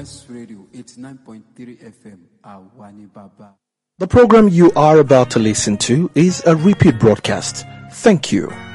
West Radio 89.3 FM, Awani Baba. The program you are about to listen to is a repeat broadcast. Thank you.